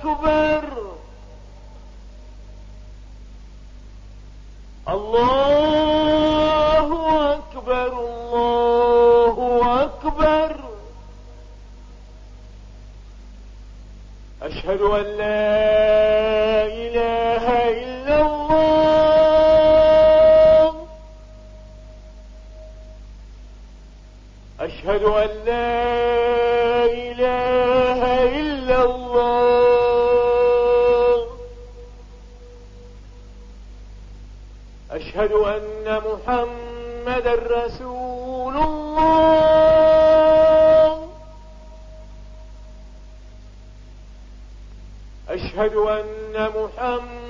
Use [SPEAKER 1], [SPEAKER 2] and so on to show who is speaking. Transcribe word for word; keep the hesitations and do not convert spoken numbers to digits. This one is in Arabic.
[SPEAKER 1] أكبر الله أكبر الله أكبر. أشهد أن لا إله إلا الله. أشهد أن لا إله إلا الله. أشهد أن محمدا رسول الله. أشهد أن محمدا